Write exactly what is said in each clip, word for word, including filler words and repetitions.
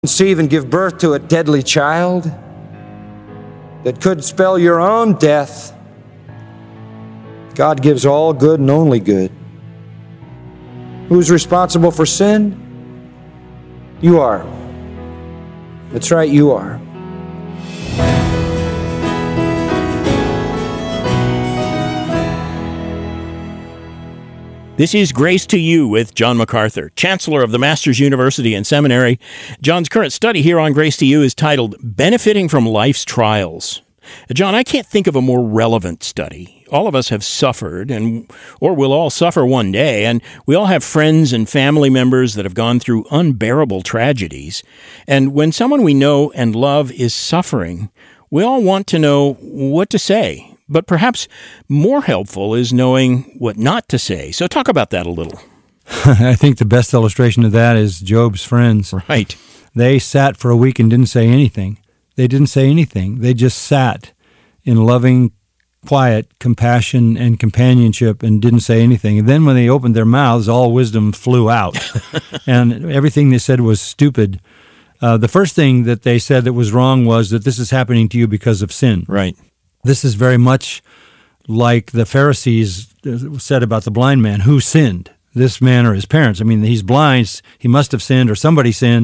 conceive and give birth to a deadly child that could spell your own death. God gives all good and only good. Who's responsible for sin? You are. That's right, you are. This is Grace to You with John MacArthur, Chancellor of the Masters University and Seminary. John's current study here on Grace to You is titled Benefiting from Life's Trials. John, I can't think of a more relevant study. All of us have suffered, and or we'll all suffer one day, and we all have friends and family members that have gone through unbearable tragedies. And when someone we know and love is suffering, we all want to know what to say. But perhaps more helpful is knowing what not to say. So talk about that a little. I think the best illustration of that is Job's friends. Right. They sat for a week and didn't say anything. They didn't say anything. They just sat in loving, quiet compassion and companionship and didn't say anything. And then when they opened their mouths, all wisdom flew out. And everything they said was stupid. Uh, the first thing that they said that was wrong was that this is happening to you because of sin. Right. This is very much like the Pharisees said about the blind man. Who sinned? This man or his parents? I mean, he's blind. He must have sinned or somebody sinned.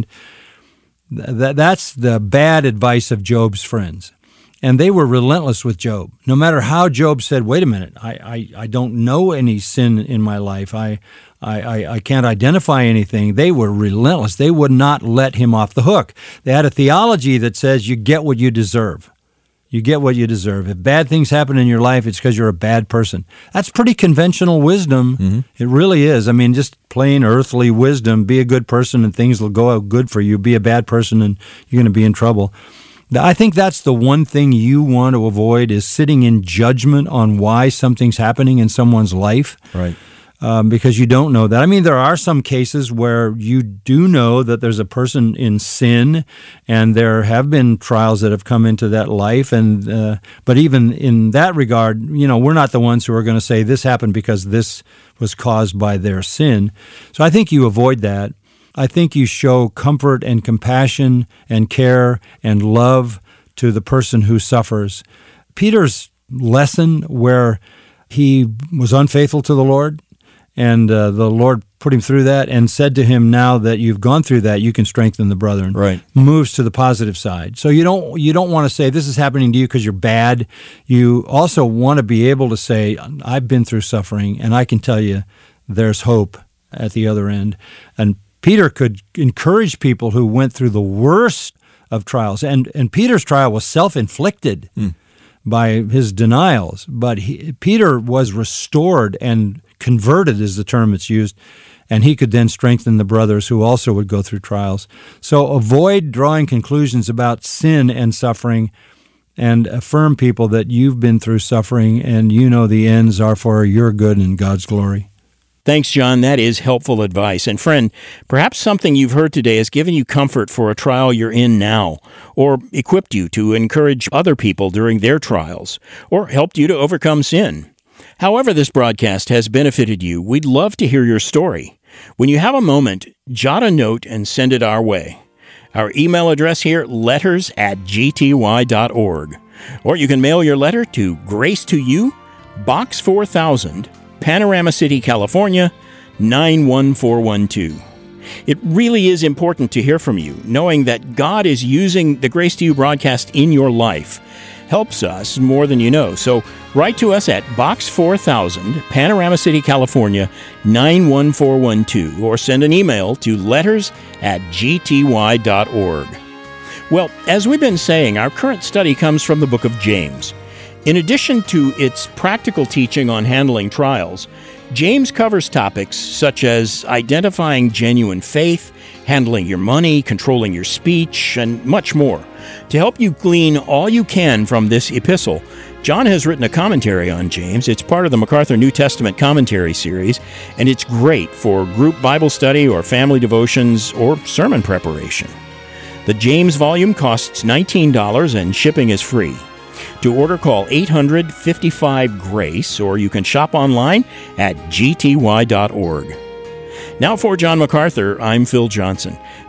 Th- that's the bad advice of Job's friends. And they were relentless with Job. No matter how Job said, wait a minute, I, I, I don't know any sin in my life. I, I, I, I can't identify anything. They were relentless. They would not let him off the hook. They had a theology that says you get what you deserve. You get what you deserve. If bad things happen in your life, it's because you're a bad person. That's pretty conventional wisdom. Mm-hmm. It really is. I mean, just plain earthly wisdom. Be a good person and things will go out good for you. Be a bad person and you're going to be in trouble. I think that's the one thing you want to avoid is sitting in judgment on why something's happening in someone's life. Right. Um, because you don't know that. I mean, there are some cases where you do know that there's a person in sin, and there have been trials that have come into that life. And uh, but even in that regard, you know, we're not the ones who are going to say this happened because this was caused by their sin. So I think you avoid that. I think you show comfort and compassion and care and love to the person who suffers. Peter's lesson where he was unfaithful to the Lord, and uh, the Lord put him through that and said to him, now that you've gone through that, you can strengthen the brethren. Right. Moves to the positive side. So you don't you don't want to say, this is happening to you because you're bad. You also want to be able to say, I've been through suffering, and I can tell you there's hope at the other end. And Peter could encourage people who went through the worst of trials. And, and Peter's trial was self-inflicted mm. by his denials. But he, Peter was restored and converted is the term that's used, and he could then strengthen the brothers who also would go through trials. So avoid drawing conclusions about sin and suffering, and affirm people that you've been through suffering and you know the ends are for your good and God's glory. Thanks, John. That is helpful advice. And friend, perhaps something you've heard today has given you comfort for a trial you're in now, or equipped you to encourage other people during their trials, or helped you to overcome sin. However this broadcast has benefited you, we'd love to hear your story. When you have a moment, jot a note and send it our way. Our email address here, letters at g t y dot org. Or you can mail your letter to Grace to You, Box four thousand, Panorama City, California, nine one four one two. It really is important to hear from you, knowing that God is using the Grace to You broadcast in your life. Helps us more than you know. So write to us at Box four thousand, Panorama City, California, nine one four one two, or send an email to letters at g t y dot org. Well, as we've been saying, our current study comes from the book of James. In addition to its practical teaching on handling trials, James covers topics such as identifying genuine faith, handling your money, controlling your speech, and much more. To help you glean all you can from this epistle, John has written a commentary on James. It's part of the MacArthur New Testament Commentary series, and it's great for group Bible study or family devotions or sermon preparation. The James volume costs nineteen dollars and shipping is free. To order, call eight hundred, fifty-five, GRACE, or you can shop online at g t y dot org. Now for John MacArthur, I'm Phil Johnson.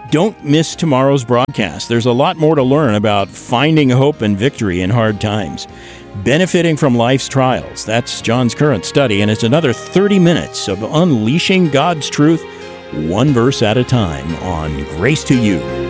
Don't miss tomorrow's broadcast. There's a lot more to learn about finding hope and victory in hard times. Benefiting from life's trials. That's John's current study, and it's another thirty minutes of unleashing God's truth, one verse at a time, on Grace to You.